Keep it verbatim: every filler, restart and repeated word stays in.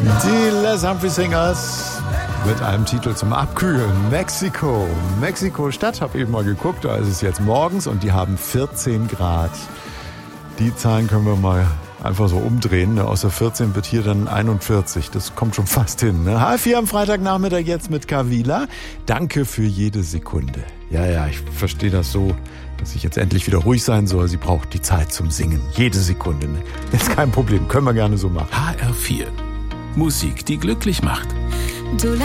Die Les Humphrey Singers mit einem Titel zum Abkühlen. Mexiko. Mexiko-Stadt, habe eben mal geguckt, da ist es jetzt morgens und die haben vierzehn Grad. Die Zahlen können wir mal einfach so umdrehen. Ne? Aus der vierzehn wird hier dann einundvierzig. Das kommt schon fast hin. Ne? H vier am Freitagnachmittag jetzt mit Kavila. Danke für jede Sekunde. Ja, ja, ich verstehe das so, dass ich jetzt endlich wieder ruhig sein soll. Sie braucht die Zeit zum Singen. Jede Sekunde. Ne? Das ist kein Problem. Können wir gerne so machen. H R vier. Musik, die glücklich macht. Du